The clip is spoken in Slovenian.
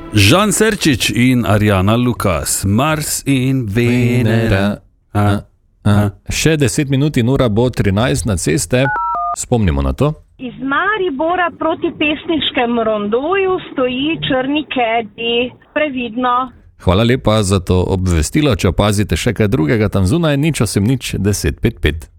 Žan Serčič in Arjana Lukas, Mars in Venera. Še 10 minut in ura bo 13 na ceste. Spomnimo na to. Iz Maribora proti Pesniškemu rondoju stoji črni kedi. Previdno. Hvala lepa za to obvestilo. Če opazite še kaj drugega tam zunaj, 080 10 55.